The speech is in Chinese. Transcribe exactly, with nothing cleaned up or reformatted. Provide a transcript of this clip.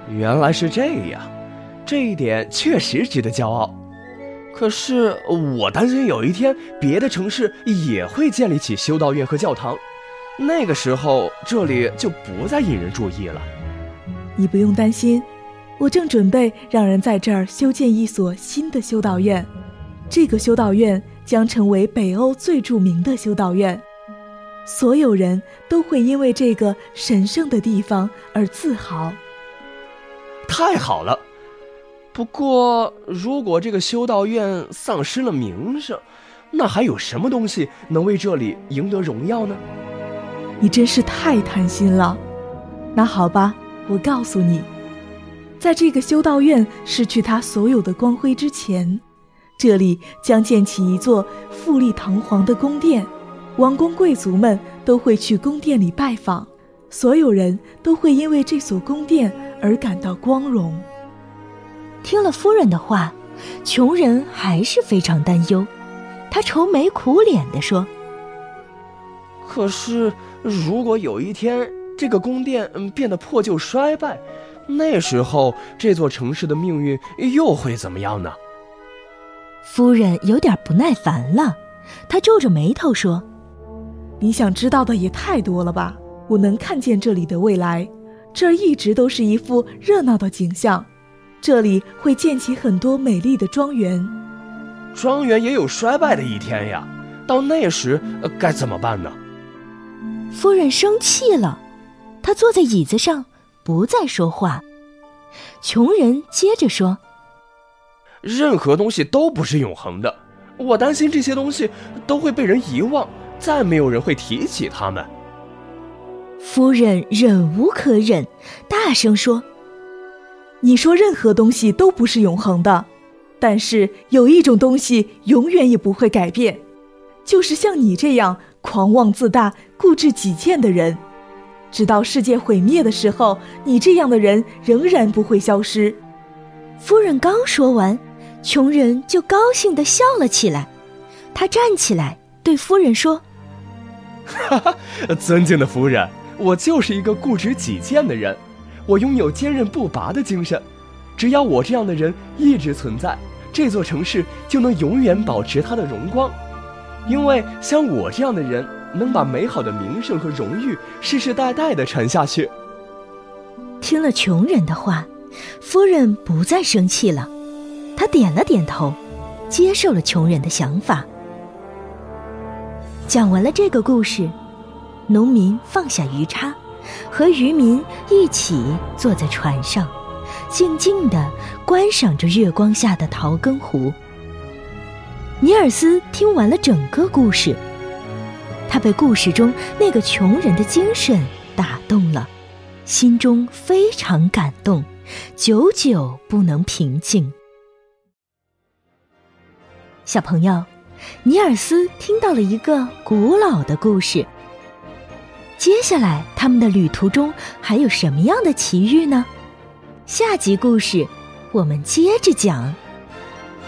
原来是这样，这一点确实值得骄傲。可是我担心有一天别的城市也会建立起修道院和教堂，那个时候这里就不再引人注意了。 你不用担心，我正准备让人在这儿修建一所新的修道院，这个修道院将成为北欧最著名的修道院，所有人都会因为这个神圣的地方而自豪。 太好了！不过如果这个修道院丧失了名声，那还有什么东西能为这里赢得荣耀呢？ 你真是太贪心了。那好吧，我告诉你，在这个修道院失去它所有的光辉之前，这里将建起一座富丽堂皇的宫殿，王公贵族们都会去宫殿里拜访，所有人都会因为这所宫殿而感到光荣。 听了夫人的话，穷人还是非常担忧，他愁眉苦脸地说： 可是如果有一天这个宫殿变得破旧衰败，那时候这座城市的命运又会怎么样呢？ 夫人有点不耐烦了，她皱着眉头说： 你想知道的也太多了吧，我能看见这里的未来，这儿一直都是一副热闹的景象，这里会建起很多美丽的庄园。 庄园也有衰败的一天呀，到那时、呃、该怎么办呢？ 夫人生气了，她坐在椅子上不再说话。穷人接着说： 任何东西都不是永恒的，我担心这些东西都会被人遗忘，再没有人会提起它们。 夫人忍无可忍，大声说： 你说任何东西都不是永恒的，但是有一种东西永远也不会改变，就是像你这样狂妄自大、固执己见的人。直到世界毁灭的时候，你这样的人仍然不会消失。 夫人刚说完，穷人就高兴地笑了起来。他站起来对夫人说： 哈哈，尊敬的夫人，我就是一个固执己见的人，我拥有坚韧不拔的精神，只要我这样的人一直存在，这座城市就能永远保持它的荣光，因为像我这样的人能把美好的名声和荣誉世世代代地传下去。 听了穷人的话，夫人不再生气了，她点了点头，接受了穷人的想法。讲完了这个故事，农民放下鱼叉，和渔民一起坐在船上，静静地观赏着月光下的桃根湖。尼尔斯听完了整个故事，他被故事中那个穷人的精神打动了，心中非常感动，久久不能平静。小朋友，尼尔斯听到了一个古老的故事，接下来他们的旅途中还有什么样的奇遇呢？下集故事我们接着讲。